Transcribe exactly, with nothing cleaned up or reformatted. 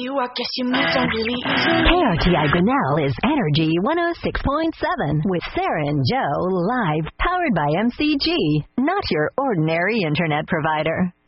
You, I guess you meet some really easy. K R T I Grinnell is Energy one oh six point seven with Sarah and Joe live, powered by M C G, not your ordinary internet provider.